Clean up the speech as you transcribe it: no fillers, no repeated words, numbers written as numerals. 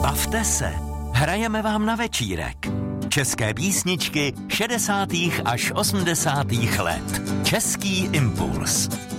Bavte se. Hrajeme vám na večírek. České písničky 60. až 80. let. Český impuls.